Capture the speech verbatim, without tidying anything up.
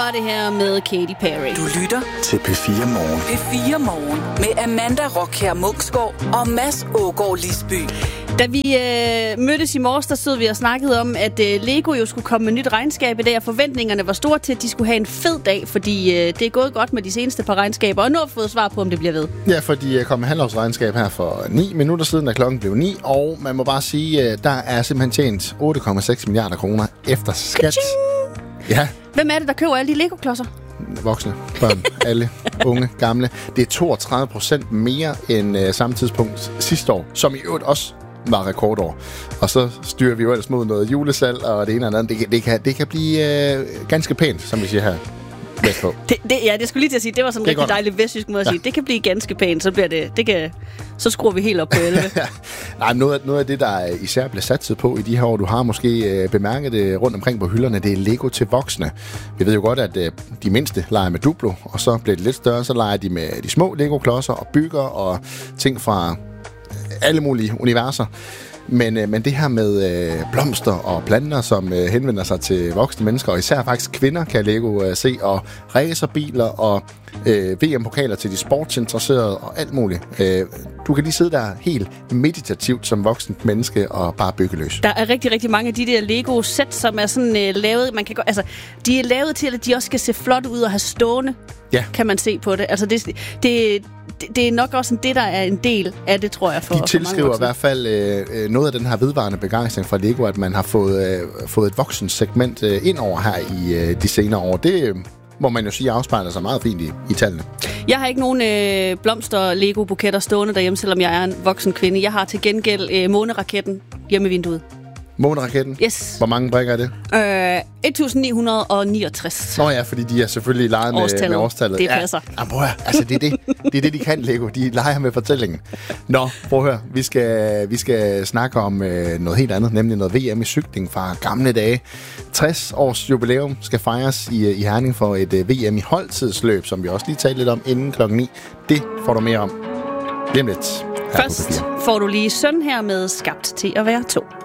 var det her med Katy Perry. Du lytter til P fire Morgen. P fire Morgen med Amanda Rockher Munksgaard og Mads Ågaard Lisby. Da vi øh, mødtes i morges, der stod vi og snakkede om, at øh, Lego jo skulle komme med nyt regnskab i dag, og forventningerne var store til, at de skulle have en fed dag, fordi øh, det er gået godt med de seneste par regnskaber, og nu har vi fået svar på, om det bliver ved. Ja, for de kom med halvårsregnskab her for ni minutter siden, da klokken blev ni, og man må bare sige, at der er simpelthen tjent otte komma seks milliarder kroner efter skat. Ja. Hvem er det, der køber alle de Lego-klodser? Voksne, børn, alle, unge, gamle. Det er toogtredive procent mere end øh, samme tidspunkt sidste år, som i øvrigt også var rekordår. Og så styrer vi jo ellers mod noget julesalg og det ene eller andet. Det, det, kan, det kan blive øh, ganske pænt, som vi siger her. Det, det, ja, det skulle lige til at sige, det var sådan en rigtig godt. dejlig vestjysk måde at sige. Ja. Det kan blive ganske pænt, så bliver det, det kan, så skruer vi helt op på elleve. Nej, noget, af, noget af det, der især bliver satset på i de her år, du har måske øh, bemærket det rundt omkring på hylderne, det er Lego til voksne. Vi ved jo godt, at øh, de mindste leger med Duplo, og så bliver det lidt større, så leger de med de små Lego-klodser og bygger og ting fra alle mulige universer. Men, øh, men det her med øh, blomster og planter, som øh, henvender sig til voksne mennesker, og især faktisk kvinder, kan Lego øh, se, og racerbiler og øh, V M-pokaler til de sportsinteresserede og alt muligt. Øh, du kan lige sidde der helt meditativt som voksent menneske og bare bygge løs. Der er rigtig, rigtig mange af de der Lego-sæt, som er sådan øh, lavet, man kan gå, altså, de er lavet til, at de også skal se flot ud og have stående, ja. Kan man se på det. Altså, det, det, det er nok også det, der er en del af det, tror jeg, for, de tilskriver for i hvert fald øh, noget af den her vedvarende begejstring fra Lego, at man har fået, øh, fået et voksent segment øh, ind over her i øh, de senere år. Det øh, må man jo sige afspejler sig meget fint i, i tallene. Jeg har ikke nogen øh, blomster-Lego-buketter stående derhjemme, selvom jeg er en voksen kvinde. Jeg har til gengæld øh, måneraketten hjemme i vinduet. Måneraketten? Yes. Hvor mange brikker er det? Øh, et tusind ni hundrede og niogtres. Nå ja, fordi de er selvfølgelig leget med årstallet. Med årstallet. Det passer. Ja, ja, prøv at høre. Altså, det er det. Det er det, de kan, Lego. De leger med fortællingen. Nå, prøv at høre. Vi skal, vi skal snakke om øh, noget helt andet, nemlig noget V M i cykling fra gamle dage. tres års jubilæum skal fejres i, i Herning for et øh, V M i holdtidsløb, som vi også lige talte lidt om inden klokken ni. Det får du mere om lige om lidt. Først får du lige Søn her med Skabt til at være to.